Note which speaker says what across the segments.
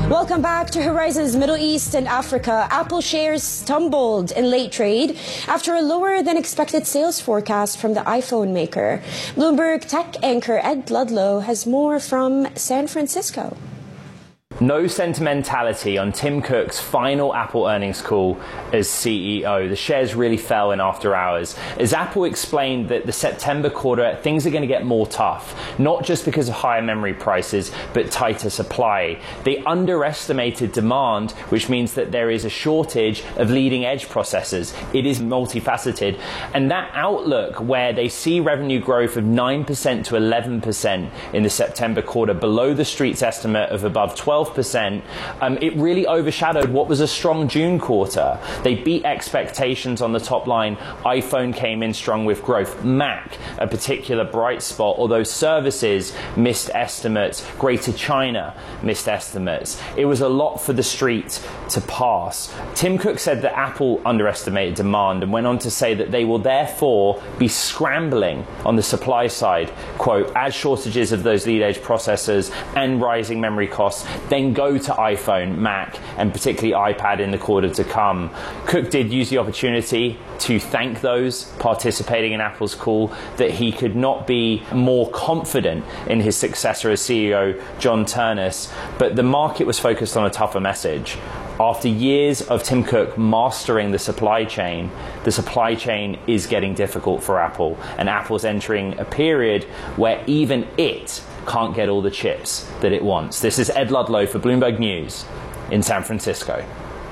Speaker 1: Welcome back to Horizons Middle East and Africa. Apple shares stumbled in late trade after a lower than expected sales forecast from the iPhone maker. Bloomberg tech anchor Ed Ludlow has more from San Francisco.
Speaker 2: No sentimentality on Tim Cook's final Apple earnings call as CEO. The shares really fell in after hours as Apple explained that the September quarter things are going to get more tough, not just because of higher memory prices, but tighter supply. They underestimated demand, which means that there is a shortage of leading edge processors. It is multifaceted, and that outlook where they see revenue growth of 9% to 11% in the September quarter, below the street's estimate of above 12%, it really overshadowed what was a strong June quarter. They beat expectations on the top line. iPhone came in strong with growth. Mac, a particular bright spot, although services missed estimates. Greater China missed estimates. It was a lot for the street to pass. Tim Cook said that Apple underestimated demand and went on to say that they will therefore be scrambling on the supply side, quote, as shortages of those lead-edge processors and rising memory costs then go to iPhone, Mac, and particularly iPad in the quarter to come. Cook did use the opportunity to thank those participating in Apple's call, that he could not be more confident in his successor as CEO, John Ternus, but the market was focused on a tougher message. After years of Tim Cook mastering the supply chain is getting difficult for Apple, and Apple's entering a period where even it can't get all the chips that it wants. This is Ed Ludlow for Bloomberg News in San Francisco.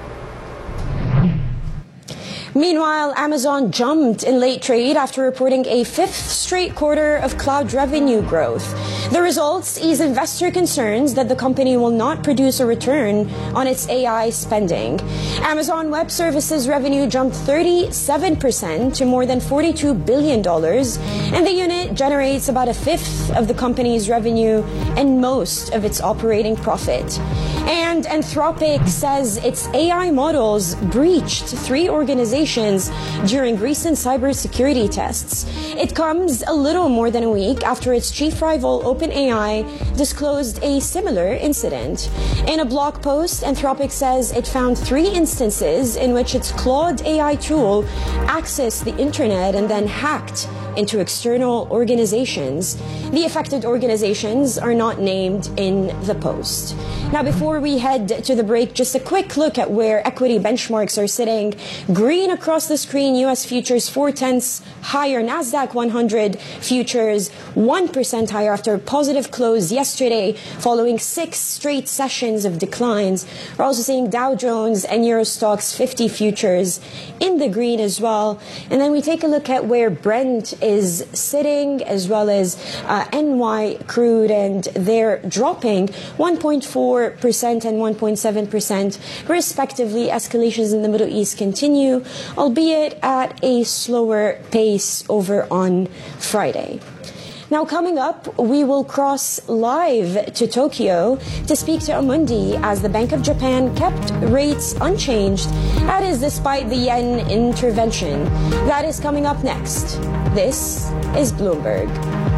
Speaker 1: Meanwhile, Amazon jumped in late trade after reporting a fifth straight quarter of cloud revenue growth. The results ease investor concerns that the company will not produce a return on its AI spending. Amazon Web Services revenue jumped 37% to more than $42 billion, and the unit generates about a fifth of the company's revenue and most of its operating profit. And Anthropic says its AI models breached 3 organizations during recent cybersecurity tests. It comes a little more than a week after its chief rival OpenAI disclosed a similar incident. In a blog post, Anthropic says it found 3 instances in which its Claude AI tool accessed the internet and then hacked into external organizations. The affected organizations are not named in the post. Now, before we head to the break, just a quick look at where equity benchmarks are sitting. Green across the screen, U.S. futures 0.4 higher, NASDAQ 100 futures 1% higher after a positive close yesterday following 6 straight sessions of declines. We're also seeing Dow Jones and Euro Stoxx 50 futures in the green as well. And then we take a look at where Brent is sitting, as well as NY crude, and they're dropping 1.4% and 1.7% respectively. Escalations in the Middle East continue, albeit at a slower pace over on Friday. Now, coming up, we will cross live to Tokyo to speak to Amundi as the Bank of Japan kept rates unchanged. That is despite the yen intervention. That is coming up next. This is Bloomberg.